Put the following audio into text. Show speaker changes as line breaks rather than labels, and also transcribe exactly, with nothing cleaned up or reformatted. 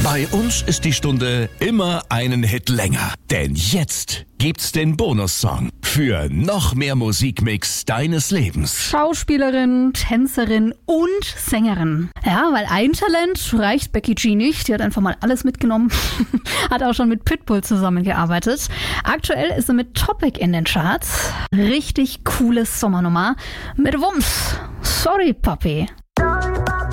Bei uns ist die Stunde immer einen Hit länger. Denn jetzt gibt's den Bonussong für noch mehr Musikmix deines Lebens.
Schauspielerin, Tänzerin und Sängerin. Ja, weil ein Talent reicht Becky G nicht. Die hat einfach mal alles mitgenommen. Hat auch schon mit Pitbull zusammengearbeitet. Aktuell ist sie mit Topic in den Charts. Richtig coole Sommernummer mit Wumms. Sorry, Papi.